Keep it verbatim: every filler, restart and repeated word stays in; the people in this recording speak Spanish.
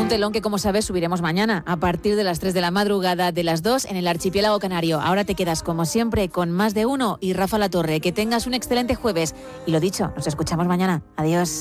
Un telón que, como sabes, subiremos mañana a partir de las tres de la madrugada, de las dos en el archipiélago canario. Ahora te quedas, como siempre, con Más de Uno y Rafa La Torre. Que tengas un excelente jueves. Y lo dicho, nos escuchamos mañana. Adiós.